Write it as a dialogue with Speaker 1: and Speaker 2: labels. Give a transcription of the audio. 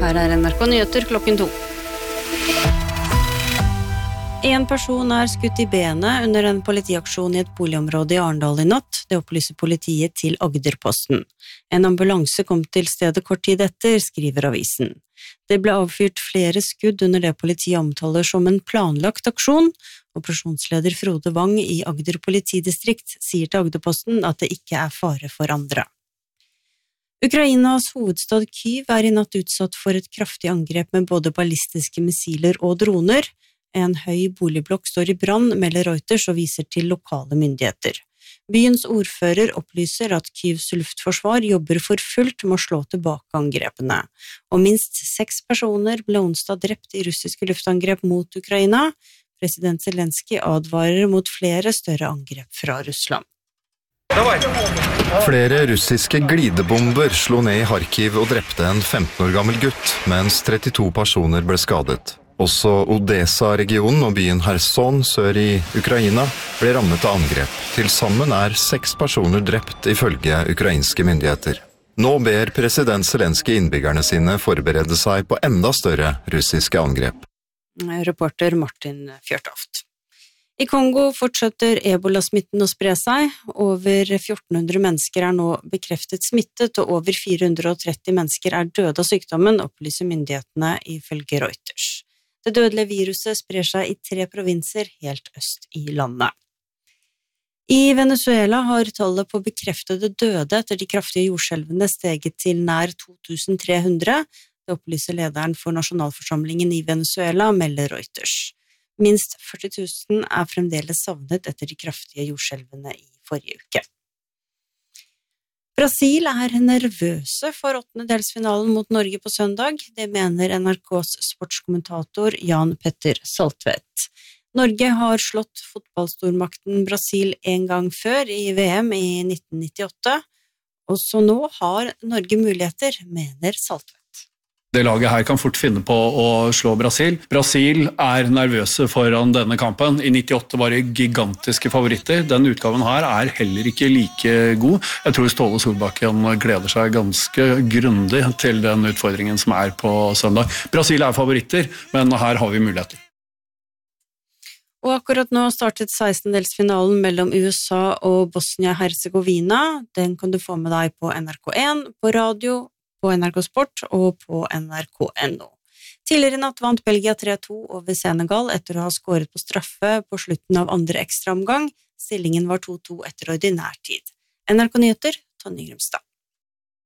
Speaker 1: Her NRK Nyheter klokken 2. En person skutt I benet under en politiaksjon I et boligområde I Arendal I natt. Det opplyser politiet til Agderposten. En ambulanse kom til stedet kort tid etter, skriver avisen. Det ble avfyrt flere skudd under det politiet omtaler som en planlagt aksjon. Operasjonsleder Frode Wang I Agder politidistrikt sier til Agderposten at det ikke fare for andre. Ukrainas hovedstad Kyiv I natt utsatt for et kraftig angrep med både ballistiske missiler og droner. En høy boligblokk står I brann, melder Reuters og viser til lokale myndigheter. Byens ordfører opplyser at Kyivs luftforsvar jobber for fullt med å slå tilbake angrepene. Og minst 6 personer ble onsdag drept I russiske luftangrep mot Ukraina. President Zelensky advarer mot flere større angrep fra Russland.
Speaker 2: Flere russiske glidebomber slo ned I Kharkiv og drepte en 15 år gammel gutt, mens 32 personer ble skadet. Også Odessa-regionen og byen Kherson sør I Ukraina ble rammet av angrep. Til sammen 6 personer drept ifølge ukrainske myndigheter. Nå ber president Zelensky innbyggerne sine forberede seg på enda større russiske angrep.
Speaker 1: Reporter Martin Fjørtoft. I Kongo fortsetter ebola-smitten å spre seg. Over 1400 mennesker nå bekreftet smittet, og over 430 mennesker døde av sykdommen, opplyser myndighetene ifølge Reuters. Det dødelige viruset sprer seg I 3 provinser helt øst I landet. I Venezuela har tallet på bekreftede døde etter de kraftige jordskjelvene steget til nær 2300. Det opplyser lederen for nasjonalforsamlingen I Venezuela, melder Reuters. Minst 40 000 fremdeles savnet etter de kraftige jordskjelvene I forrige uke. Brasil nervøse for 8-delsfinalen mot Norge på søndag. Det mener NRKs sportskommentator Jan Petter Saltvedt. Norge har slått fotballstormakten Brasil en gang før I VM I 1998, og så nå har Norge muligheter, mener Saltvedt.
Speaker 3: Det laget her kan fort finne på å slå Brasil. Brasil nervøse foran denne kampen. I 98 var det gigantiske favoritter. Den utgaven her heller ikke like god. Jeg tror Ståle Solbakken gleder seg ganske grundig til den utfordringen som på søndag. Brasil favoritter, men her har vi muligheter.
Speaker 1: Og akkurat nå startet 16-delsfinalen mellom USA og Bosnia-Herzegovina. Den kan du få med deg på NRK1, på radio, på NRK Sport og på NRK.no. Tidligere natt vant Belgia 3-2 over Senegal etter å ha skåret på straffe på slutten av andre ekstraomgang. Stillingen var 2-2 etter ordinær tid. NRK Nyheter, Tonje Grimstad.